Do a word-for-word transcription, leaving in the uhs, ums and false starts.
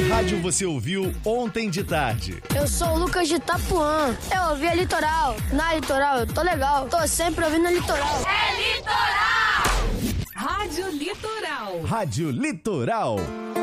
Que rádio você ouviu ontem de tarde? Eu sou o Lucas de Itapuã. Eu ouvi a Litoral. Na Litoral eu tô legal. Tô sempre ouvindo a Litoral. É Litoral! Rádio Litoral. Rádio Litoral.